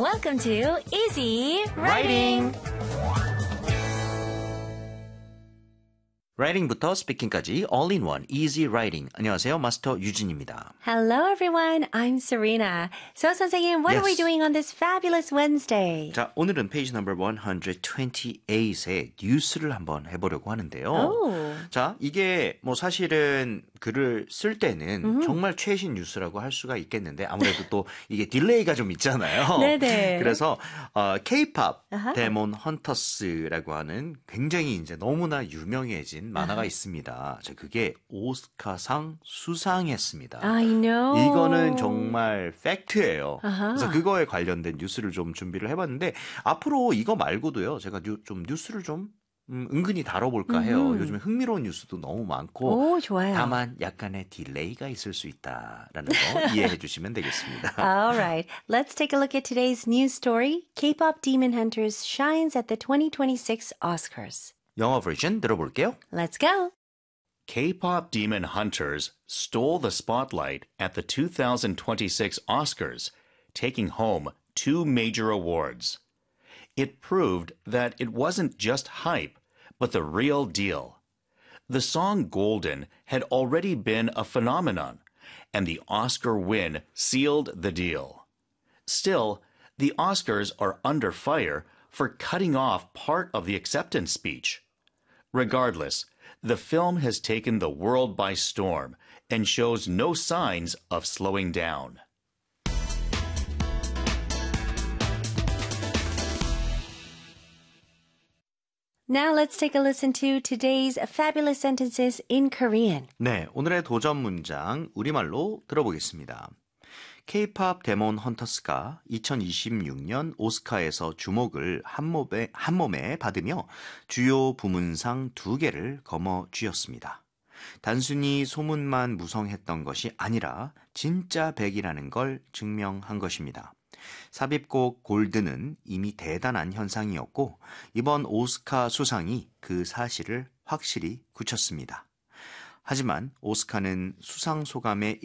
Welcome to Easy Writing. 라이팅부터 스피킹까지 all-in-one easy writing. 안녕하세요. 마스터 유진입니다. Hello, everyone. I'm Serena. So, 선생님, what are we Yes. doing on this fabulous Wednesday? 자, 오늘은 페이지 넘버 128의 뉴스를 한번 해보려고 하는데요. Oh. 자, 이게 뭐 사실은 글을 쓸 때는 정말 최신 뉴스라고 할 수가 있겠는데 아무래도 또 이게 딜레이가 좀 있잖아요. 네네. 그래서 K-pop 데몬 헌터스라고 하는 굉장히 이제 너무나 유명해진 만화가 있습니다. 자, 그게 오스카상 수상했습니다. I know. 이거는 정말 팩트예요. 그래서 그거에 관련된 뉴스를 좀 준비를 해봤는데 앞으로 이거 말고도요. 제가 좀 뉴스를 좀 은근히 다뤄볼까 해요. 요즘에 흥미로운 뉴스도 너무 많고 오, 좋아요. 다만 약간의 딜레이가 있을 수 있다라는 거 이해해 주시면 되겠습니다. All right. Let's take a look at today's news story. K-pop Demon Hunters shines at the 2026 Oscars. 영어 버전 들어볼게요. Let's go. K-pop Demon Hunters stole the spotlight at the 2026 Oscars, taking home 2 major awards. It proved that it wasn't just hype, but the real deal. The song Golden had already been a phenomenon, and the Oscar win sealed the deal. Still, the Oscars are under fire for cutting off part of the acceptance speech. Regardless, the film has taken the world by storm and shows no signs of slowing down. Now let's take a listen to today's fabulous sentences in Korean. 네, 오늘의 도전 문장 우리말로 들어보겠습니다. K-pop 데몬 헌터스가 2026년 오스카에서 주목을 한몸에 받으며 주요 부문상 2개를 거머쥐었습니다. 단순히 소문만 무성했던 것이 아니라 진짜 백이라는 걸 증명한 것입니다. 삽입곡 골드는 이미 대단한 현상이었고 이번 오스카 수상이 그 사실을 확실히 굳혔습니다. 하지만 오스카는 수상 소감에